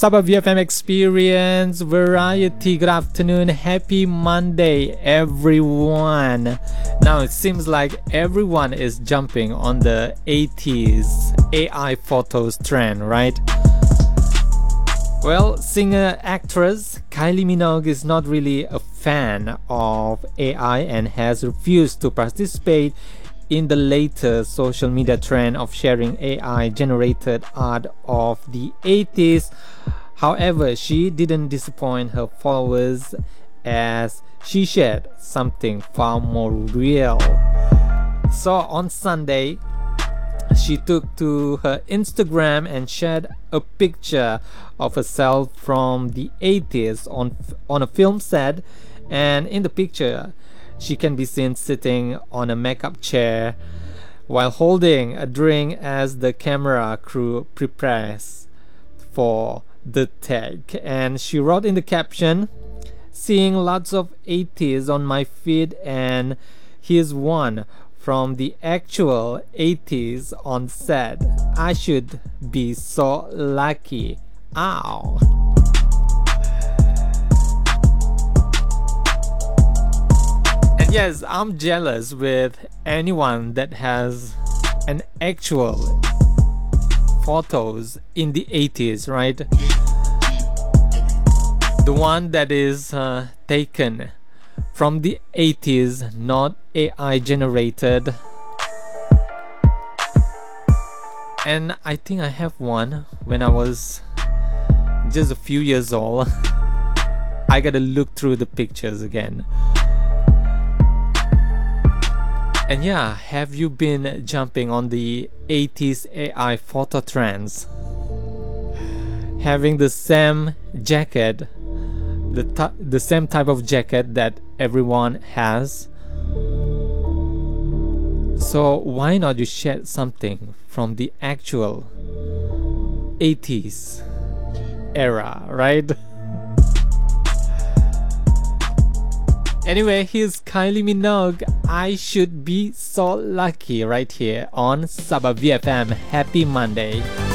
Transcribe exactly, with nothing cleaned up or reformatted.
Sabah V F M Experience Variety. Good afternoon, happy Monday everyone. Now it seems like everyone is jumping on the eighties A I photos trend, right? Well, singer actress Kylie Minogue is not really a fan of A I and has refused to participate in the latest social media trend of sharing A I generated art of the eighties. However, she didn't disappoint her followers as she shared something far more real. So on Sunday, she took to her Instagram and shared a picture of herself from the eighties on on a film set, and in the picture she can be seen sitting on a makeup chair while holding a drink as the camera crew prepares for the take. And she wrote in the caption, "Seeing lots of eighties on my feed, and here's one from the actual eighties on set. I should be so lucky. Ow." And yes, I'm jealous with anyone that has an actual photos in the eighties, right? The one that is uh, taken from the eighties, not A I generated. And I think I have one when I was just a few years old. I gotta look through the pictures again. And yeah, have you been jumping on the eighties A I photo trends? Having the same jacket, the, t- the same type of jacket that everyone has. So why not you share something from the actual eighties era, right? Anyway, here's Kylie Minogue, "I Should Be So Lucky," right here on Sabah V F M. Happy Monday.